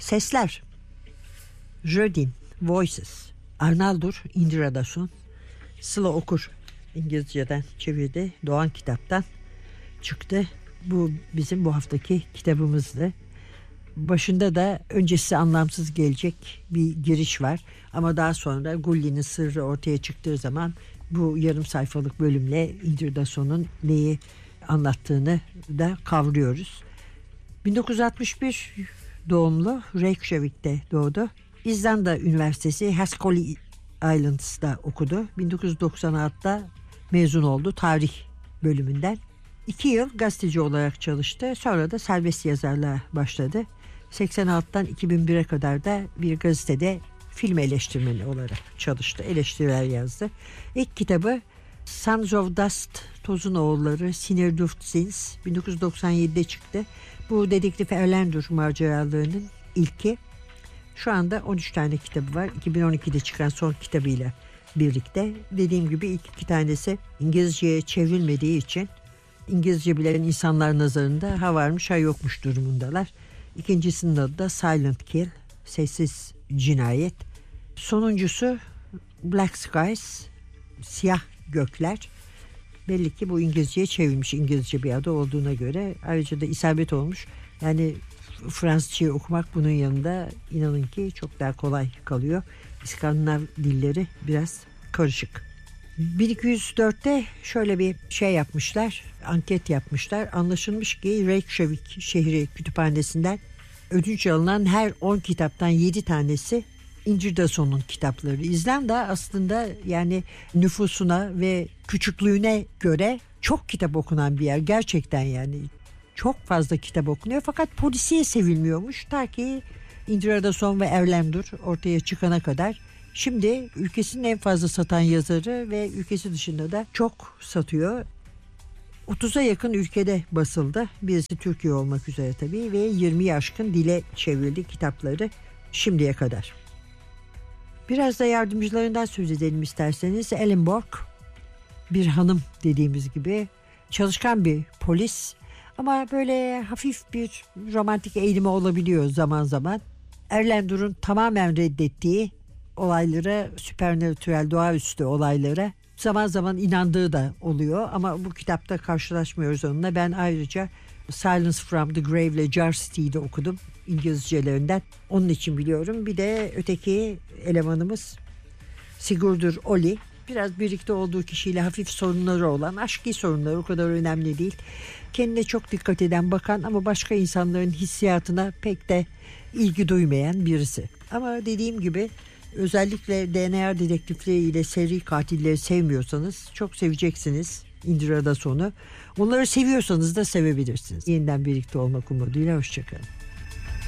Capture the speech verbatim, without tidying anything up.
Sesler. Rödin, Voices. Arnaldur, Indira Dasun. Sıla Okur İngilizceden çevirdi. Doğan Kitap'tan çıktı. Bu bizim bu haftaki kitabımızdı. Başında da öncesi anlamsız gelecek bir giriş var. Ama daha sonra Gulli'nin sırrı ortaya çıktığı zaman bu yarım sayfalık bölümle Indira Dasun'un neyi anlattığını da kavruyoruz. bin dokuz yüz altmış bir doğumlu, Reykjavik'te doğdu. İzlanda Üniversitesi Haskell Islands'da okudu. bin dokuz yüz doksan altıda mezun oldu tarih bölümünden. İki yıl gazeteci olarak çalıştı. Sonra da serbest yazarlığa başladı. seksen altıdan iki bin bire kadar da bir gazetede film eleştirmeni olarak çalıştı. Eleştiriler yazdı. İlk kitabı Sons of Dust, Tozun Oğulları, Sinirduftins bin dokuz yüz doksan yedide çıktı. Bu dedektif Erlendur maceralarının ilki. Şu anda on üç tane kitabı var. iki bin on ikide çıkan son kitabıyla birlikte. Dediğim gibi ilk iki tanesi İngilizceye çevrilmediği için İngilizce bilen insanlar nazarında ha varmış ha yokmuş durumundalar. İkincisinin adı da Silent Kill, Sessiz Cinayet. Sonuncusu Black Skies, Siyah Gökler. Belli ki bu İngilizceye çevrilmiş, İngilizce bir adı olduğuna göre. Ayrıca da isabet olmuş. Yani Fransızcayı okumak bunun yanında inanın ki çok daha kolay kalıyor. İskandinav dilleri biraz karışık. bin iki yüz dörtte şöyle bir şey yapmışlar, anket yapmışlar. Anlaşılmış ki Reykjavik şehri kütüphanesinden ödünç alınan her on kitaptan yedi tanesi Indira Dasun'un kitapları. İzlanda aslında yani nüfusuna ve küçüklüğüne göre çok kitap okunan bir yer. Gerçekten yani çok fazla kitap okunuyor fakat polisiye sevilmiyormuş. Ta ki Indira Dasun ve Erlendur ortaya çıkana kadar. Şimdi ülkesinin en fazla satan yazarı ve ülkesi dışında da çok satıyor. otuza yakın ülkede basıldı. Birisi Türkiye olmak üzere tabii ve yirmiyi aşkın dile çevrildi kitapları şimdiye kadar. Biraz da yardımcılarından söz edelim isterseniz. Ellen Bork bir hanım dediğimiz gibi çalışkan bir polis ama böyle hafif bir romantik eğilimi olabiliyor zaman zaman. Erlendur'un tamamen reddettiği olaylara, süpernatürel doğaüstü olaylara zaman zaman inandığı da oluyor ama bu kitapta karşılaşmıyoruz onunla. Ben ayrıca Silence from the Grave ile Jar City'yi de okudum İngilizcelerinden. Onun için biliyorum. Bir de öteki elemanımız Sigurdur Oli. Biraz birlikte olduğu kişiyle hafif sorunları olan, aşkı sorunları o kadar önemli değil. Kendine çok dikkat eden, bakan ama başka insanların hissiyatına pek de ilgi duymayan birisi. Ama dediğim gibi özellikle D N A dedektifliği ile seri katilleri sevmiyorsanız çok seveceksiniz Indira Dasun'u. Onları seviyorsanız da sevebilirsiniz. Yeniden birlikte olmak umuduyla hoşçakalın.